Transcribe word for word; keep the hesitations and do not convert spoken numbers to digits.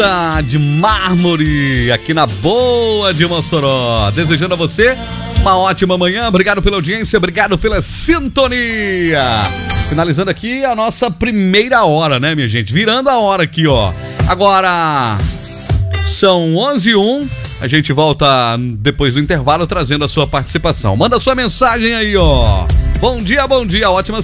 de mármore aqui na Boa de Mossoró. Desejando a você uma ótima manhã. Obrigado pela audiência, obrigado pela sintonia. Finalizando aqui a nossa primeira hora, né, minha gente? Virando a hora aqui, ó. Agora são onze e um. A gente volta depois do intervalo trazendo a sua participação. Manda sua mensagem aí, ó. Bom dia, bom dia, ótima